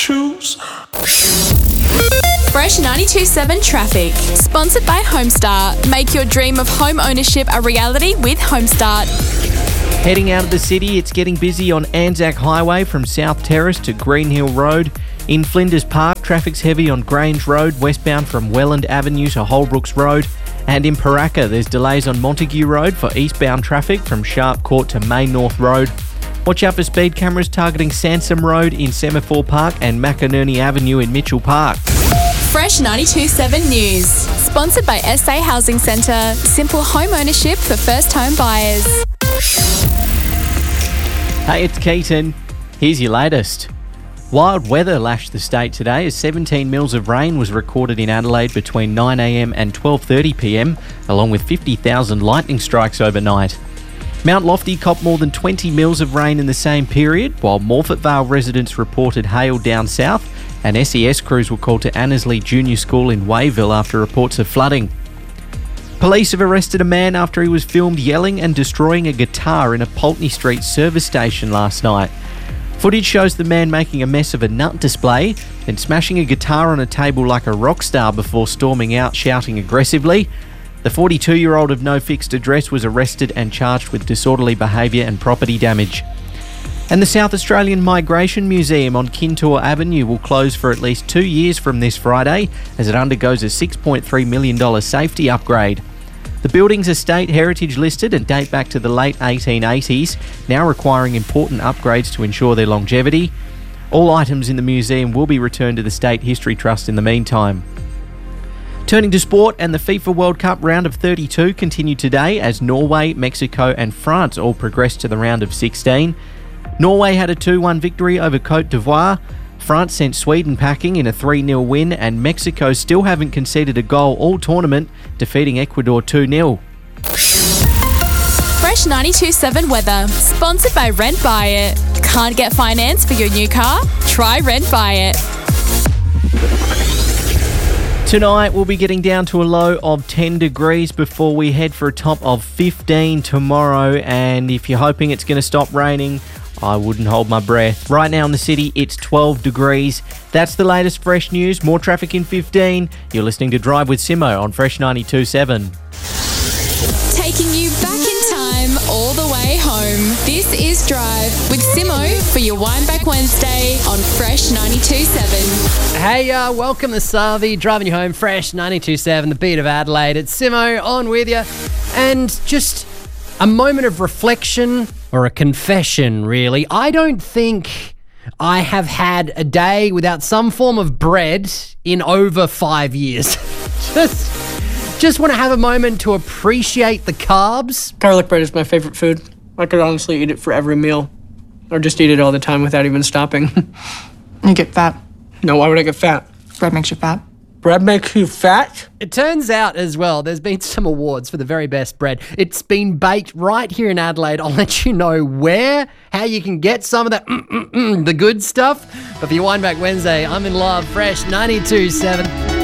Choose. Fresh 92.7 Traffic. Sponsored by Homestart. Make your dream of home ownership a reality with Homestart. Heading out of the city, it's getting busy on Anzac Highway from South Terrace to Green Hill Road. In Flinders Park, traffic's heavy on Grange Road, westbound from Welland Avenue to Holbrooks Road. And in Paraka, there's delays on Montague Road for eastbound traffic from Sharp Court to Main North Road. Watch out for speed cameras targeting Sansom Road in Semaphore Park and McInerney Avenue in Mitchell Park. Fresh 92.7 News. Sponsored by SA Housing Centre. Simple home ownership for first home buyers. Hey, it's Keaton. Here's your latest. Wild weather lashed the state today as 17 mils of rain was recorded in Adelaide between 9am and 12:30pm, along with 50,000 lightning strikes overnight. Mount Lofty copped more than 20 mils of rain in the same period, while Morphett Vale residents reported hail down south, and SES crews were called to Annesley Junior School in Wayville after reports of flooding. Police have arrested a man after he was filmed yelling and destroying a guitar in a Pulteney Street service station last night. Footage shows the man making a mess of a nut display, then smashing a guitar on a table like a rock star before storming out shouting aggressively. The 42-year-old of no fixed address was arrested and charged with disorderly behaviour and property damage. And the South Australian Migration Museum on Kintore Avenue will close for at least 2 years from this Friday as it undergoes a $6.3 million safety upgrade. The buildings are state heritage listed and date back to the late 1880s, now requiring important upgrades to ensure their longevity. All items in the museum will be returned to the State History Trust in the meantime. Turning to sport, and the FIFA World Cup round of 32 continued today as Norway, Mexico and France all progressed to the round of 16. Norway had a 2-1 victory over Côte d'Ivoire. France sent Sweden packing in a 3-0 win, and Mexico still haven't conceded a goal all tournament, defeating Ecuador 2-0. Fresh 92.7 Weather. Sponsored by Rent Buy It. Can't get finance for your new car? Try Rent Buy It. Tonight we'll be getting down to a low of 10 degrees before we head for a top of 15 tomorrow, and if you're hoping it's going to stop raining, I wouldn't hold my breath. Right now in the city, it's 12 degrees. That's the latest fresh news. More traffic in 15. You're listening to Drive with Simo on Fresh 92.7. Taking you back in time all the way home. This is Drive with Simo for your Wineback Wednesday on Fresh 92.7. Hey, welcome to Savi, driving you home, Fresh 92.7, the beat of Adelaide. It's Simo on with you. And just a moment of reflection, or a confession, really. I don't think I have had a day without some form of bread in over 5 years. Just want to have a moment to appreciate the carbs. Garlic bread is my favorite food. I could honestly eat it for every meal, or just eat it all the time without even stopping. You get fat. No, why would I get fat? Bread makes you fat. Bread makes you fat? It turns out as well, there's been some awards for the very best bread. It's been baked right here in Adelaide. I'll let you know where, how you can get some of that, the good stuff. But for your Wineback Wednesday, I'm in love, Fresh 92.7.